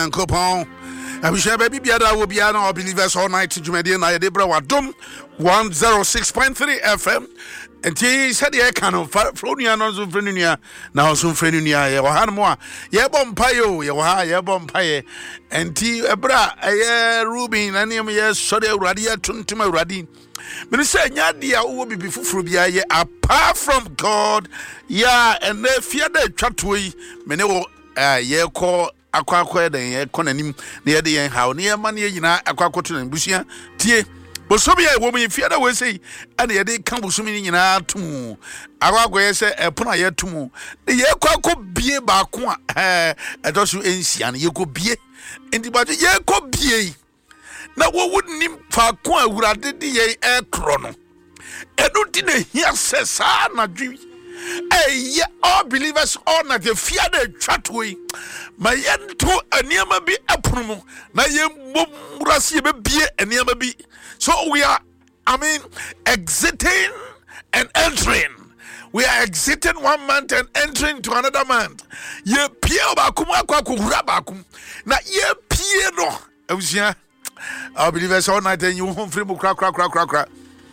Coupon. I wish baby Biada will be our believers all night to Jumedian Debra Wadum 106.3 FM. And he said, "Yeah, can of Flonia, no Zufrenia, now some Frenia, Yohanmoa, Yabompayo, Yoha, Yabompaye, and T. Ebra, a Rubin, and him, yes, Sodia Radia, Tuntima Radin. Minister Yadia will be before Frubia, apart from God, yeah, and they fear the chatway, Menewo, yeah, call. Aqua then economy near the how near money in aquacotin and bushia, tea. But so be a woman if you other say, and the day come with swimming in our tomb. Our say a puna yet tomb. The year could be a bacqua, a dosu ancient, you could be in the body, ye could be. Now, what wouldn't him for qua would I did the air chrono? I don't think he says, na dream. Hey, all believers all na the fear the chatway. My yen to a near be a promo. Na ye murasi be a near be. So we are, exiting and entering. We are exiting one month and entering to another month. Ye pie bakuma kwa kurabakum. Na ye pie no. Eusia. All believers all night and you home free crack.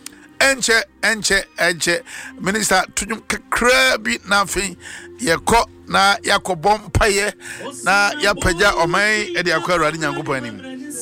Enche Minister Tunum Krabi nothing yako na yakobom paye na yapaja omai edi akwa radi nyangupo anim